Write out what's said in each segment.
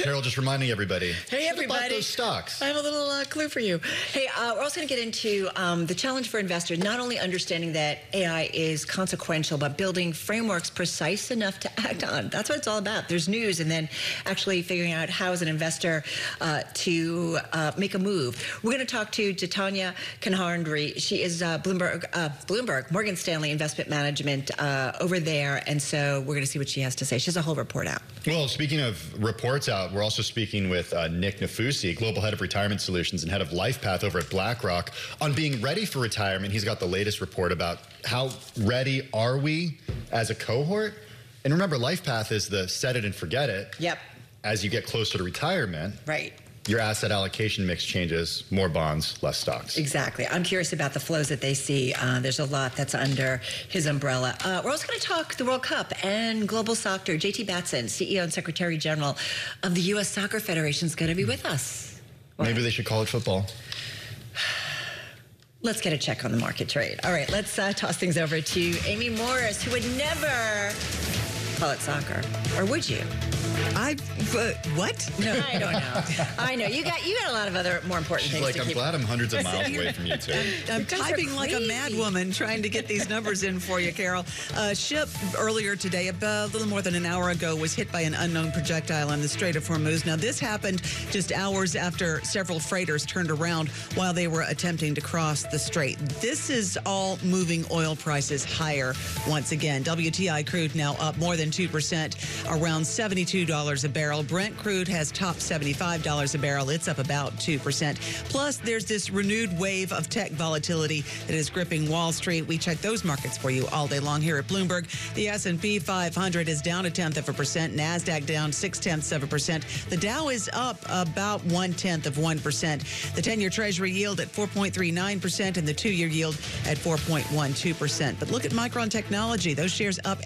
Carol, just reminding everybody. Hey, everybody. Who bought those stocks? I have a little clue for you. Hey, we're also going to get into the challenge for investors, not only understanding that AI is consequential, but building frameworks precise enough to act on. That's what it's all about. There's news, and then actually figuring out how, as an investor, to make a move. We're going to talk to Tanya Kanharndri. She is Bloomberg, Morgan Stanley Investment Management over there, and so we're going to see what she has to say. She has a whole report out. Well, speaking of reports out, we're also speaking with Nick Nafusi, Global Head of Retirement Solutions and Head of LifePath over at BlackRock, on being ready for retirement. He's got the latest report about how ready are we as a cohort. And remember, LifePath is the set it and forget it. Yep. As you get closer to retirement. Right. Your asset allocation mix changes, more bonds, less stocks. Exactly. I'm curious about the flows that they see. There's a lot that's under his umbrella. We're also going to talk the World Cup and global soccer. JT Batson, CEO and Secretary General of the U.S. Soccer Federation, is going to be with us. Maybe they should call it football. Let's get a check on the market trade. All right, let's toss things over to Amy Morris, who would never call it soccer. Or would you? What? No, I don't know. I know. You got a lot of other more important She's things like, to I'm keep. glad I'm hundreds of miles away from you two. I'm typing like a mad woman trying to get these numbers in for you, Carol. A ship earlier today, about a little more than an hour ago, was hit by an unknown projectile in the Strait of Hormuz. Now, this happened just hours after several freighters turned around while they were attempting to cross the strait. This is all moving oil prices higher once again. WTI crude now up more than 2%, around $72 a barrel. Brent crude has topped $75 a barrel. It's up about 2%. Plus, there's this renewed wave of tech volatility that is gripping Wall Street. We check those markets for you all day long here at Bloomberg. The S&P 500 is down 0.1%. NASDAQ down 0.6%. The Dow is up about 0.1%. The 10-year Treasury yield at 4.39% and the 2-year yield at 4.12%. But look at Micron Technology. Those shares up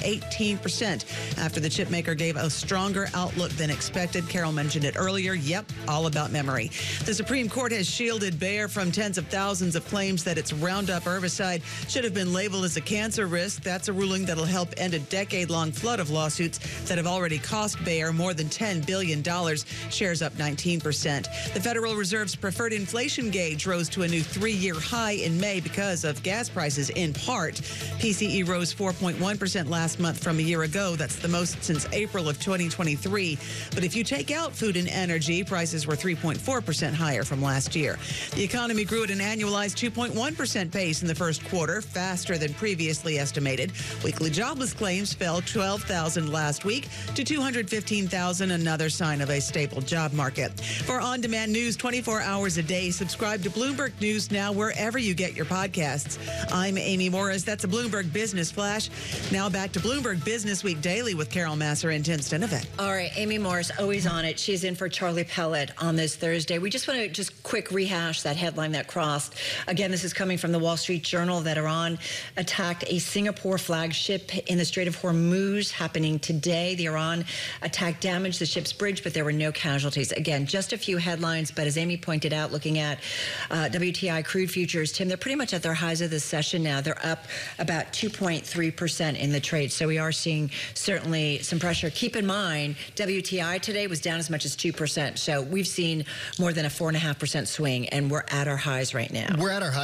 18% after the chip maker gave a stronger outlook than expected. Carol mentioned it earlier. Yep, all about memory. The Supreme Court has shielded Bayer from tens of thousands of claims that its Roundup herbicide should have been labeled as a cancer risk. That's a ruling that'll help end a decade-long flood of lawsuits that have already cost Bayer more than $10 billion. Shares up 19%. The Federal Reserve's preferred inflation gauge rose to a new 3-year high in May because of gas prices in part. PCE rose 4.1% last month from a year ago. That's the most since April of 2023. But if you take out food and energy, prices were 3.4% higher from last year. The economy grew at an annualized 2.1% pace in the first quarter, faster than previously estimated. Weekly jobless claims fell 12,000 last week to 215,000, another sign of a stable job market. For on-demand news 24 hours a day, subscribe to Bloomberg News Now wherever you get your podcasts. I'm Amy Morris. That's a Bloomberg Business Flash. Now back to Bloomberg Business Week Daily with Carol Massar and Tim Stenivek. All right, Amy Morris, always on it. She's in for Charlie Pellet on this Thursday. We just want to quick rehash that headline that crossed. Again, this is coming from the Wall Street Journal that Iran attacked a Singapore flagship in the Strait of Hormuz, happening today. The Iran attack damaged the ship's bridge, but there were no casualties. Again, just a few headlines, but as Amy pointed out, looking at WTI crude futures, Tim, they're pretty much at their highs of this session now. They're up about 2.3% in the trade. So we are seeing certainly some pressure. Keep in mind, WTI today was down as much as 2%. So we've seen more than a 4.5% swing, and we're at our highs right now. We're at our highs.